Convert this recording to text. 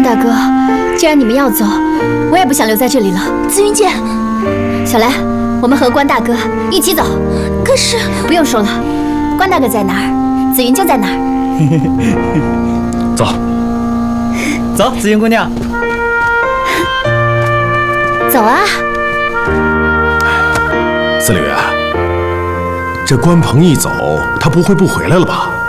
关大哥，既然你们要走，我也不想留在这里了。 紫云姐， 小兰，我们和关大哥一起走。 可是不用说了，关大哥在哪儿，紫云就在哪儿。 走，走，紫云姑娘， 走啊！ 司令员，这关鹏一走，他不会不回来了吧？